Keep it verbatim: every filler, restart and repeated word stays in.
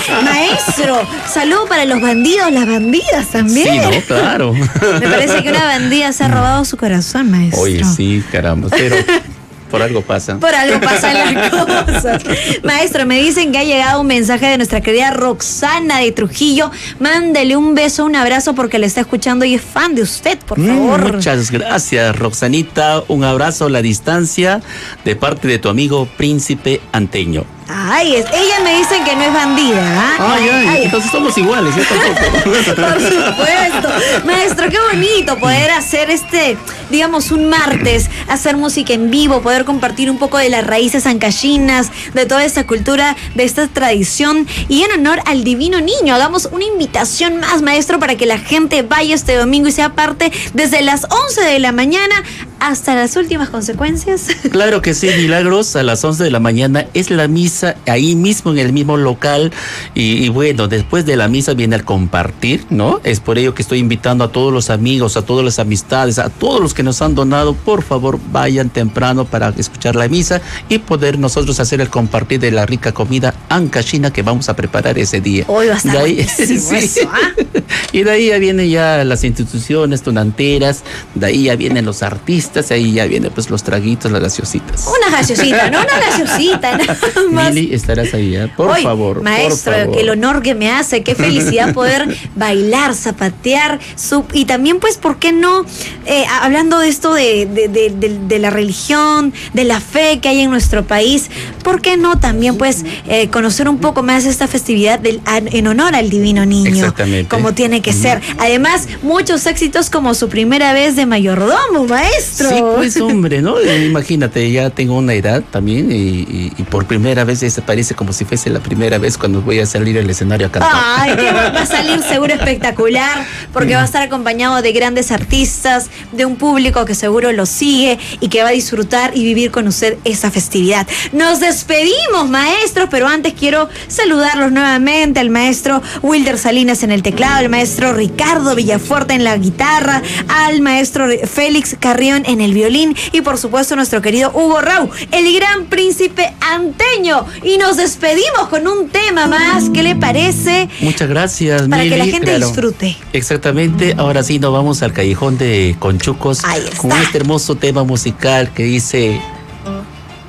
Maestro, saludo para los bandidos, las bandidas también. Sí, no, claro. Me parece que una bandida se ha robado su corazón, maestro. Oye, sí, caramba, pero por algo pasa. Por algo pasan las cosas. Maestro, me dicen que ha llegado un mensaje de nuestra querida Roxana de Trujillo. Mándele un beso, un abrazo porque le está escuchando y es fan de usted, por favor. Mm, muchas gracias, Roxanita. Un abrazo a la distancia de parte de tu amigo Príncipe Anteño. Ay, es, ella me dicen que no es bandida, ¿ah? Ay, ay, ay, entonces somos iguales, yo tampoco. Por supuesto. Maestro, qué bonito poder hacer este, digamos, un martes, hacer música en vivo, poder compartir un poco de las raíces ancachinas, de toda esta cultura, de esta tradición. Y en honor al Divino Niño, hagamos una invitación más, maestro, para que la gente vaya este domingo y sea parte desde las once de la mañana hasta las últimas consecuencias. Claro que sí, Milagros, a las once de la mañana es la misa, ahí mismo en el mismo local, y, y bueno, después de la misa viene el compartir, ¿no? Es por ello que estoy invitando a todos los amigos, a todas las amistades, a todos los que nos han donado, por favor vayan temprano para escuchar la misa y poder nosotros hacer el compartir de la rica comida ancachina que vamos a preparar ese día. Hoy va a estar de ahí, buenísimo sí. eso, ¿ah? Y de ahí ya vienen ya las instituciones donanteras, de ahí ya vienen los artistas, ahí ya vienen pues los traguitos, las gaseositas. Una gaseosita, no una gaseosita, nada más. Mili, estarás ahí, ¿eh? Por Hoy, favor, maestro, por favor. el honor que me hace, qué felicidad poder bailar, zapatear, su, y también pues, ¿por qué no? Eh, hablando de esto de, de, de, de, de la religión, de la fe que hay en nuestro país, ¿por qué no también pues eh, conocer un poco más esta festividad del, en honor al Divino Niño? Exactamente. Como tiene que ser. Además, muchos éxitos como su primera vez de mayordomo, maestro. Sí, pues hombre, ¿no? Imagínate, ya tengo una edad también y, y, y por primera vez se parece como si fuese la primera vez cuando voy a salir al escenario a cantar. Ay, que va a salir seguro espectacular, porque va a estar acompañado de grandes artistas, de un público que seguro lo sigue y que va a disfrutar y vivir con usted esa festividad. Nos despedimos, maestros, pero antes quiero saludarlos nuevamente al maestro Wilder Salinas en el teclado, al maestro Ricardo Villafuerte en la guitarra, al maestro Félix Carrión en el violín y por supuesto nuestro querido Hugo Rau, el gran príncipe anteño. Y nos despedimos con un tema más. ¿Qué le parece? Muchas gracias, Para Mili, que la gente claro. disfrute. Exactamente. Ahora sí nos vamos al Callejón de Conchucos Ahí está. con este hermoso tema musical que dice